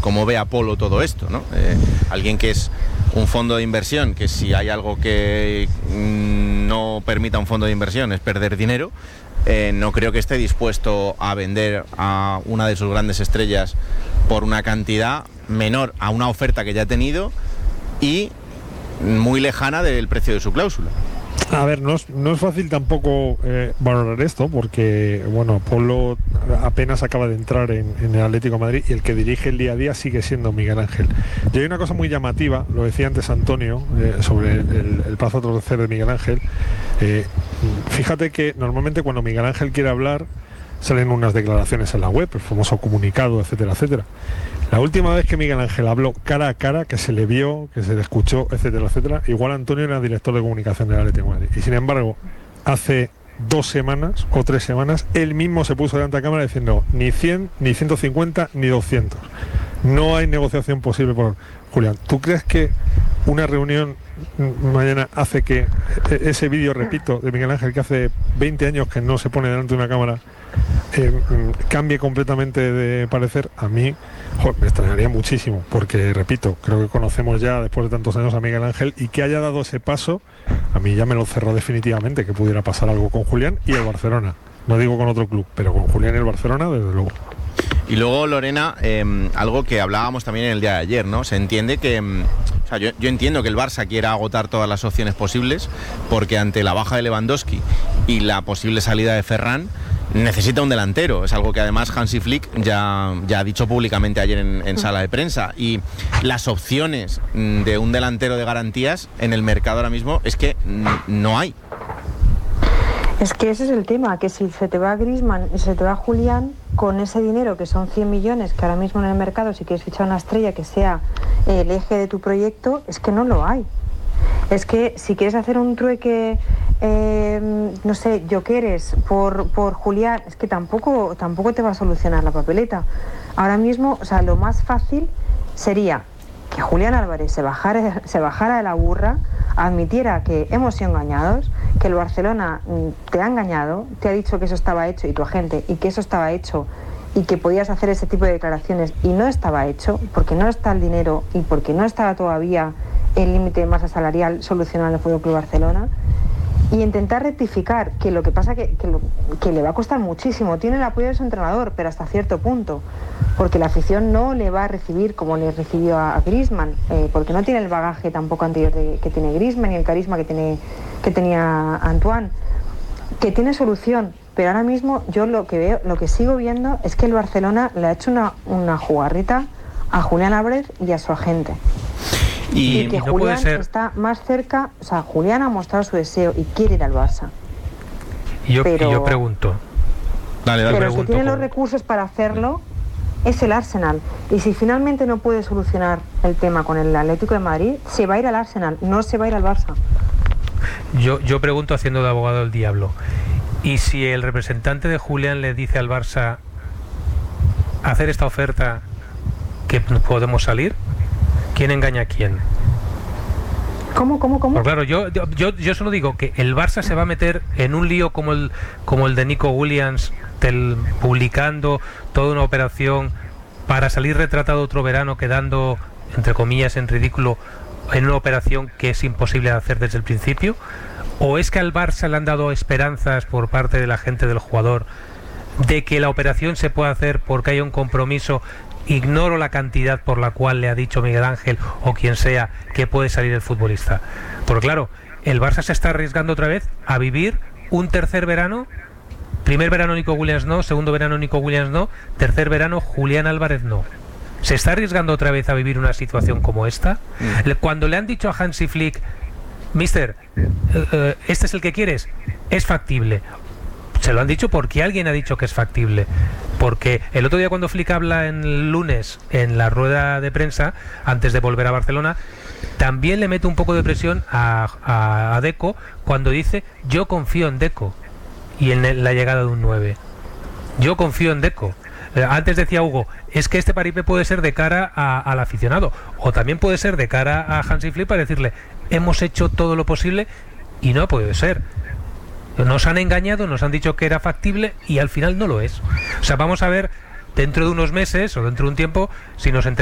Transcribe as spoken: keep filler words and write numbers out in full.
cómo ve Apolo todo esto, ¿no? Eh, alguien que es un fondo de inversión, que si hay algo que mm, no permita un fondo de inversión es perder dinero, eh, no creo que esté dispuesto a vender a una de sus grandes estrellas por una cantidad menor a una oferta que ya ha tenido y muy lejana del precio de su cláusula. A ver, no es, no es fácil tampoco eh, valorar esto, porque bueno, Apolo apenas acaba de entrar en, en el Atlético de Madrid y el que dirige el día a día sigue siendo Miguel Ángel. Y hay una cosa muy llamativa, lo decía antes Antonio, eh, sobre el, el paso a torcer de Miguel Ángel. Eh, fíjate que normalmente cuando Miguel Ángel quiere hablar salen unas declaraciones en la web, el famoso comunicado, etcétera, etcétera. La última vez que Miguel Ángel habló cara a cara, que se le vio, que se le escuchó, etcétera, etcétera, igual Antonio era director de comunicación del Atlético de Madrid. Y sin embargo, hace dos semanas o tres semanas, él mismo se puso delante de la cámara diciendo ni cien, ni ciento cincuenta, ni doscientos. No hay negociación posible por Julián. ¿Tú crees que una reunión mañana hace que ese vídeo, repito, de Miguel Ángel, que hace veinte años que no se pone delante de una cámara, eh, cambie completamente de parecer? A mí joder, me extrañaría muchísimo, porque repito, creo que conocemos ya después de tantos años a Miguel Ángel, y que haya dado ese paso a mí ya me lo cerró definitivamente, que pudiera pasar algo con Julián y el Barcelona. No digo con otro club, pero con Julián y el Barcelona desde luego. Y luego, Lorena, eh, algo que hablábamos también en el día de ayer, ¿no? Se entiende que, o sea, yo, yo entiendo que el Barça quiera agotar todas las opciones posibles, porque ante la baja de Lewandowski y la posible salida de Ferran, necesita un delantero. Es algo que además Hansi Flick ya, ya ha dicho públicamente ayer en, en sala de prensa. Y las opciones de un delantero de garantías en el mercado ahora mismo es que no hay. Es que ese es el tema, que si se te va Griezmann y se te va Julián, con ese dinero que son cien millones, que ahora mismo en el mercado, si quieres fichar una estrella que sea el eje de tu proyecto, es que no lo hay. Es que si quieres hacer un trueque, eh, no sé, Jokeres por, por Julián, es que tampoco, tampoco te va a solucionar la papeleta. Ahora mismo, o sea, lo más fácil sería que Julián Álvarez se bajara, se bajara de la burra, admitiera que hemos sido engañados, que el Barcelona te ha engañado, te ha dicho que eso estaba hecho, y tu agente, y que eso estaba hecho, y que podías hacer ese tipo de declaraciones, y no estaba hecho, porque no está el dinero y porque no estaba todavía el límite de masa salarial solucionado en el Fútbol Club Barcelona, y intentar rectificar, que lo que pasa que, que, lo, que le va a costar muchísimo. Tiene el apoyo de su entrenador, pero hasta cierto punto, porque la afición no le va a recibir como le recibió a, a Griezmann, eh, porque no tiene el bagaje tampoco anterior de, que tiene Griezmann, ni el carisma que, tiene, que tenía Antoine, que tiene solución. Pero ahora mismo yo lo que veo, lo que sigo viendo es que el Barcelona le ha hecho una, una jugarreta a Julián Álvarez y a su agente. Y, y que no Julián ser... está más cerca, o sea, Julián ha mostrado su deseo y quiere ir al Barça. Y yo, pero, y yo pregunto. Dale, dale, pero el que tiene los recursos para hacerlo es el Arsenal. Y si finalmente no puede solucionar el tema con el Atlético de Madrid, se va a ir al Arsenal, no se va a ir al Barça. Yo, yo pregunto, haciendo de abogado del diablo, ¿y si el representante de Julián le dice al Barça hacer esta oferta que podemos salir? ¿Quién engaña a quién? ¿Cómo, cómo, cómo? Pues claro, yo, yo, yo solo digo que el Barça se va a meter en un lío como el, como el de Nico Williams, del, publicando toda una operación para salir retratado otro verano, quedando, entre comillas, en ridículo, en una operación que es imposible de hacer desde el principio. ¿O es que al Barça le han dado esperanzas por parte de la gente del jugador de que la operación se pueda hacer porque haya un compromiso? Ignoro la cantidad por la cual le ha dicho Miguel Ángel o quien sea que puede salir el futbolista. Porque claro, el Barça se está arriesgando otra vez a vivir un tercer verano. Primer verano Nico Williams no, segundo verano Nico Williams no, tercer verano Julián Álvarez no. ¿Se está arriesgando otra vez a vivir una situación como esta? Mm. Cuando le han dicho a Hansi Flick, Mister, uh, ¿este es el que quieres? Es factible. Se lo han dicho porque alguien ha dicho que es factible. Porque el otro día, cuando Flick habla en el lunes en la rueda de prensa, antes de volver a Barcelona, también le mete un poco de presión a, a, a Deco cuando dice: yo confío en Deco y en la llegada de un nueve. Yo confío en Deco. Eh, antes decía Hugo, es que este paripé puede ser de cara a, al aficionado, o también puede ser de cara a Hansi Flick para decirle: hemos hecho todo lo posible y no puede ser. Nos han engañado, nos han dicho que era factible y al final no lo es. O sea, vamos a ver dentro de unos meses o dentro de un tiempo si nos enteramos